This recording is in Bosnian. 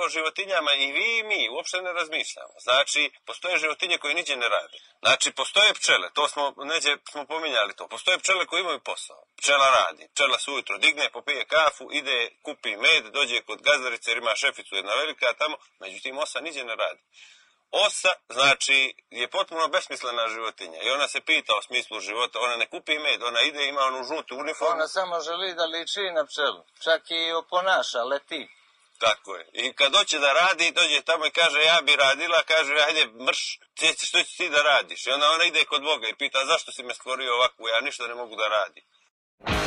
o životinjama i vi i mi uopšte ne razmišljamo. Znači, postoje životinje koje niđe ne rade. Znači, postoje pčele, to smo, neđe smo pominjali to, postoje pčele koje imaju posao. Pčela radi, pčela se ujutro digne, popije kafu, ide, kupi med, dođe kod gazdarice jer ima šeficu jedna velika tamo, međutim osa niđe ne radi. Osa, znači, je potpuno besmislena životinja i ona se pita o smislu života, ona ne kupi med, ona ide, ima onu žutu uniformu. Ona samo želi da liči na pčelu, čak i oponaša, leti. Tako je. I kad doće da radi, dođe tamo i kaže ja bi radila, kaže ajde mrš, što ćeš ti da radiš? I onda ona ide kod Boga i pita zašto si me stvorio ovako, ja ništa ne mogu da radim.